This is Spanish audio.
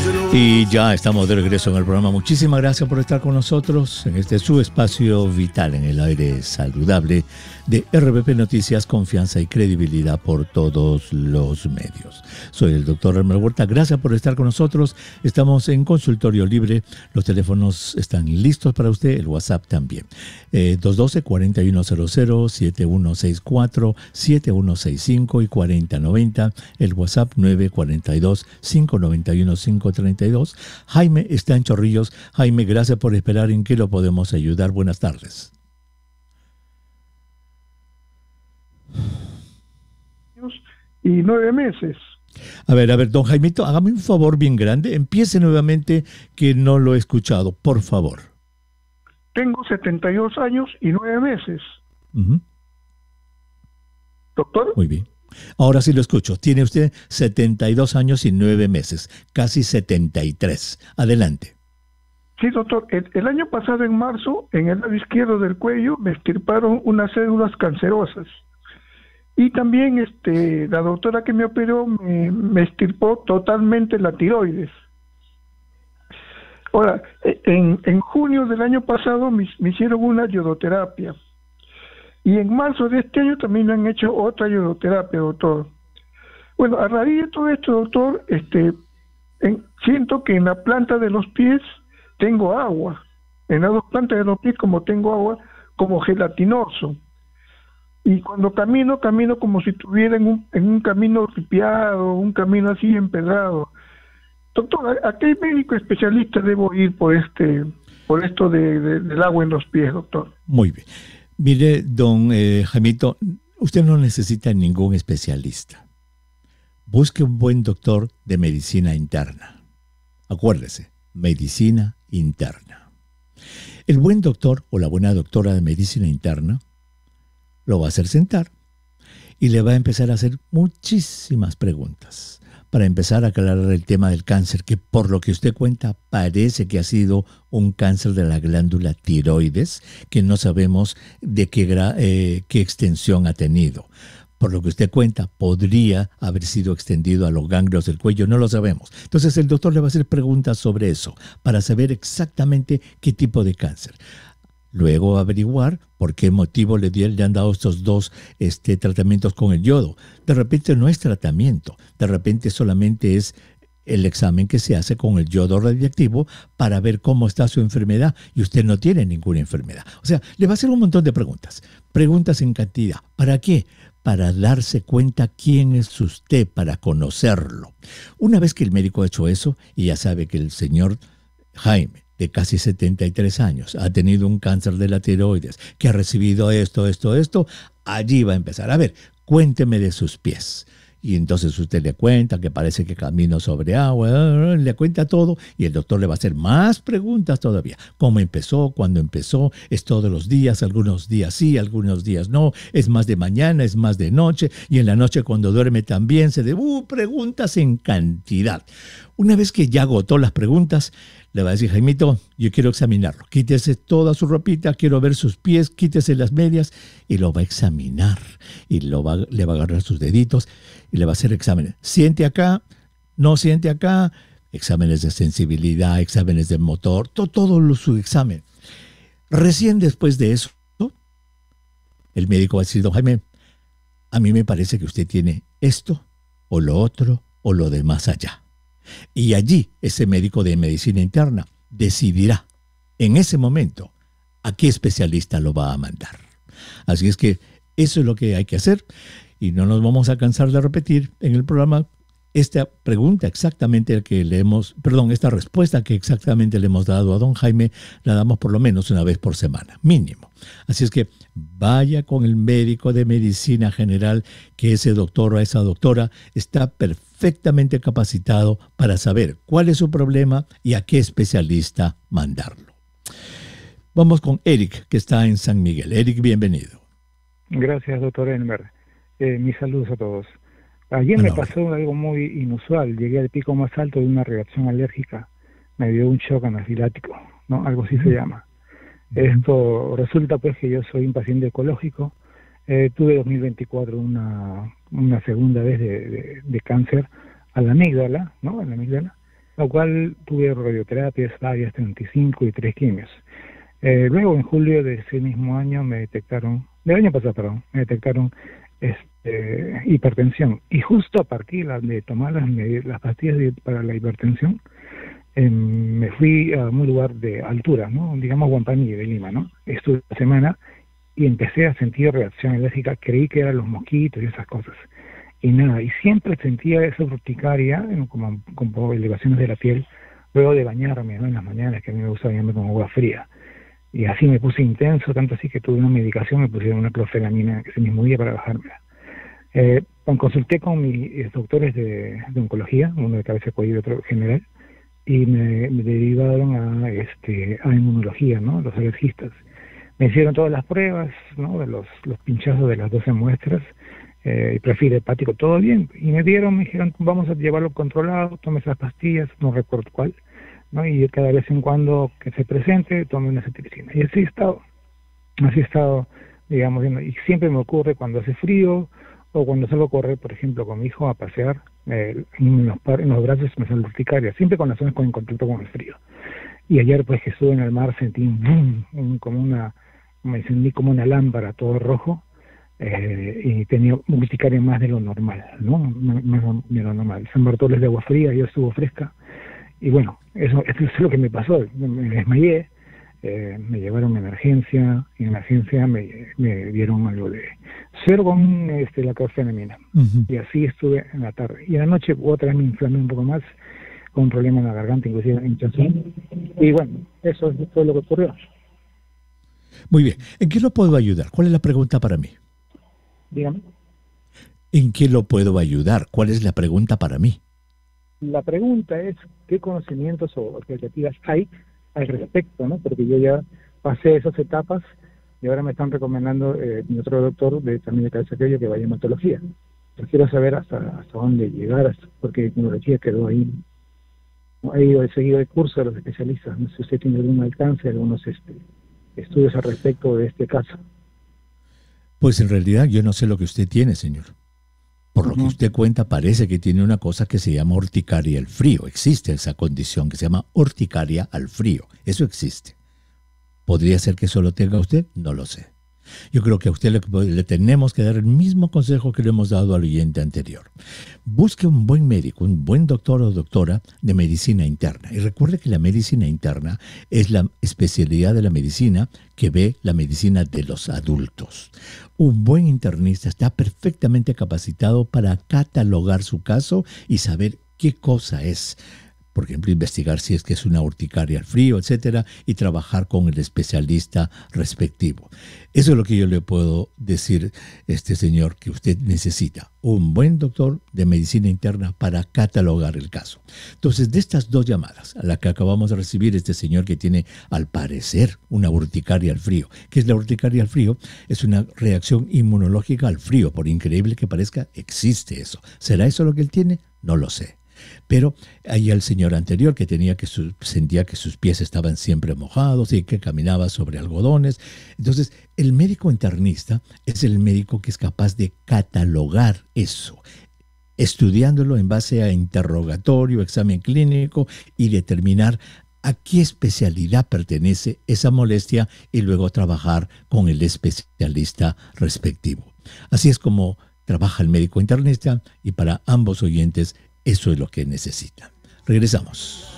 Y ya estamos de regreso en el programa. Muchísimas gracias por estar con nosotros en este su espacio vital en el aire saludable de RPP Noticias, confianza y credibilidad por todos los medios. Soy el doctor Elmer Huerta. Gracias por estar con nosotros. Estamos en consultorio libre. Los teléfonos están listos para usted. El WhatsApp también. 212-4100, 7164, 7165 y 4090. El WhatsApp 942-591-532. Jaime está en Chorrillos. Jaime, gracias por esperar. ¿En qué lo podemos ayudar? Buenas tardes. Y 9 meses. A ver, don Jaimito, hágame un favor bien grande. Empiece nuevamente, que no lo he escuchado, por favor. Tengo 72 años y 9 meses. ¿Doctor? Muy bien. Ahora sí lo escucho. Tiene usted 72 años y 9 meses, casi 73. Adelante. Sí, doctor. El año pasado, en marzo, en el lado izquierdo del cuello, me extirparon unas células cancerosas. Y también la doctora que me operó me extirpó totalmente la tiroides. Ahora, en junio del año pasado me hicieron una iodoterapia. Y en marzo de este año también me han hecho otra iodoterapia, doctor. Bueno, a raíz de todo esto, doctor, siento que en la planta de los pies tengo agua. En las dos plantas de los pies tengo agua como gelatinoso. Y cuando camino como si estuviera en un camino ripiado, un camino así empedrado. Doctor, ¿a qué médico especialista debo ir por esto del agua en los pies, doctor? Muy bien. Mire, don Jaimito, usted no necesita ningún especialista. Busque un buen doctor de medicina interna. Acuérdese, medicina interna. El buen doctor o la buena doctora de medicina interna lo va a hacer sentar y le va a empezar a hacer muchísimas preguntas para empezar a aclarar el tema del cáncer, que por lo que usted cuenta parece que ha sido un cáncer de la glándula tiroides, que no sabemos de qué extensión ha tenido. Por lo que usted cuenta, podría haber sido extendido a los ganglios del cuello, no lo sabemos. Entonces el doctor le va a hacer preguntas sobre eso para saber exactamente qué tipo de cáncer. Luego averiguar por qué motivo le han dado estos dos tratamientos con el yodo. De repente no es tratamiento, de repente solamente es el examen que se hace con el yodo radiactivo para ver cómo está su enfermedad, y usted no tiene ninguna enfermedad. O sea, le va a hacer un montón de preguntas en cantidad. ¿Para qué? Para darse cuenta quién es usted, para conocerlo. Una vez que el médico ha hecho eso y ya sabe que el señor Jaime, de casi 73 años, ha tenido un cáncer de la tiroides, que ha recibido esto, allí va a empezar. A ver, cuénteme de sus pies. Y entonces usted le cuenta que parece que camino sobre agua, le cuenta todo, y el doctor le va a hacer más preguntas todavía. ¿Cómo empezó? ¿Cuándo empezó? ¿Es todos los días? Algunos días sí, algunos días no. ¿Es más de mañana? ¿Es más de noche? Y en la noche cuando duerme también preguntas en cantidad. Una vez que ya agotó las preguntas, le va a decir: Jaimito, yo quiero examinarlo. Quítese toda su ropita, quiero ver sus pies, quítese las medias, y lo va a examinar. Y le va a agarrar sus deditos y le va a hacer exámenes. Siente acá, no siente acá, exámenes de sensibilidad, exámenes de motor, todo su examen. Recién después de eso, el médico va a decir: don Jaime, a mí me parece que usted tiene esto, o lo otro, o lo de más allá. Y allí ese médico de medicina interna decidirá en ese momento a qué especialista lo va a mandar. Así es que eso es lo que hay que hacer, y no nos vamos a cansar de repetir en el programa esta pregunta exactamente esta respuesta que exactamente le hemos dado a don Jaime, la damos por lo menos una vez por semana, mínimo. Así es que vaya con el médico de medicina general, que ese doctor o esa doctora está perfectamente capacitado para saber cuál es su problema y a qué especialista mandarlo. Vamos con Eric, que está en San Miguel. Eric, bienvenido. Gracias, doctor Elmer. Mis saludos a todos. Ayer me pasó algo muy inusual. Llegué al pico más alto de una reacción alérgica. Me dio un shock anafilático, ¿no? Algo así se llama. Esto resulta pues que yo soy un paciente oncológico. Tuve 2024 una segunda vez de cáncer a la amígdala, ¿no? A la amígdala. lo cual tuve radioterapias varias, 35 y 3 quimios. Luego, en julio de ese mismo año, del año pasado, perdón, me detectaron hipertensión. Y justo a partir de tomar las pastillas para la hipertensión, me fui a un lugar de altura, ¿no? Digamos Huampaní, de Lima, ¿no? Estuve una semana y empecé a sentir reacción alérgica. Creí que eran los mosquitos y esas cosas. Y nada, y siempre sentía esa urticaria, como elevaciones de la piel, luego de bañarme, ¿no? En las mañanas, que a mí me gusta bañarme con agua fría. Y así me puse intenso, tanto así que tuve una medicación, me pusieron una clofenamina ese mismo día para bajármela. Consulté con mis doctores de oncología, uno de cabeza, cuello y otro general, y me derivaron a inmunología, ¿no? Los alergistas. Me hicieron todas las pruebas, ¿no? De los pinchazos de las 12 muestras, perfil hepático, todo bien. Y me dijeron, vamos a llevarlo controlado, tome esas pastillas, no recuerdo cuál, ¿no? Y cada vez en cuando que se presente, tome una cetiricina. Y así he estado, digamos, y siempre me ocurre cuando hace frío, o cuando salgo a correr, por ejemplo, con mi hijo a pasear, en los brazos me sale urticaria, siempre con las zonas en contacto con el frío. Y ayer, pues, que estuve en el mar, sentí como una lámpara todo rojo, y tenía urticaria más de lo normal, ¿no? Más de lo normal. San Bartolo es de agua fría, yo estuvo fresca, y bueno, eso es lo que me pasó. Me desmayé, me llevaron a emergencia, y en emergencia me dieron algo de cero con la clofenamina. Y así estuve en la tarde. Y en la noche otra vez me inflamé un poco más, con un problema en la garganta, inclusive hinchazón. Y bueno, eso fue lo que ocurrió. Muy bien. ¿En qué lo puedo ayudar? ¿Cuál es la pregunta para mí? Dígame. ¿En qué lo puedo ayudar? ¿Cuál es la pregunta para mí? La pregunta es, ¿qué conocimientos o expectativas hay al respecto, ¿no? Porque yo ya pasé esas etapas y ahora me están recomendando mi otro doctor también de cabeza cuello que vaya a hematología. Yo quiero saber hasta dónde llegar, porque inmunología quedó ahí. He seguido el curso de los especialistas. No sé si usted tiene algún alcance, algunos estudios al respecto de este caso. Pues en realidad yo no sé lo que usted tiene, señor. Por lo que usted cuenta, parece que tiene una cosa que se llama urticaria al frío. Existe esa condición que se llama urticaria al frío. Eso existe. ¿Podría ser que eso lo tenga usted? No lo sé. Yo creo que a usted le tenemos que dar el mismo consejo que le hemos dado al oyente anterior. Busque un buen médico, un buen doctor o doctora de medicina interna. Y recuerde que la medicina interna es la especialidad de la medicina que ve la medicina de los adultos. Un buen internista está perfectamente capacitado para catalogar su caso y saber qué cosa es. Por ejemplo, investigar si es que es una urticaria al frío, etcétera, y trabajar con el especialista respectivo. Eso es lo que yo le puedo decir, señor, que usted necesita. Un buen doctor de medicina interna para catalogar el caso. Entonces, de estas dos llamadas, a la que acabamos de recibir este señor que tiene, al parecer, una urticaria al frío. ¿Qué es la urticaria al frío? Es una reacción inmunológica al frío. Por increíble que parezca, existe eso. ¿Será eso lo que él tiene? No lo sé. Pero hay el señor anterior que sentía que sus pies estaban siempre mojados y que caminaba sobre algodones. Entonces, el médico internista es el médico que es capaz de catalogar eso, estudiándolo en base a interrogatorio, examen clínico y determinar a qué especialidad pertenece esa molestia y luego trabajar con el especialista respectivo. Así es como trabaja el médico internista y para ambos oyentes eso es lo que necesitan. Regresamos.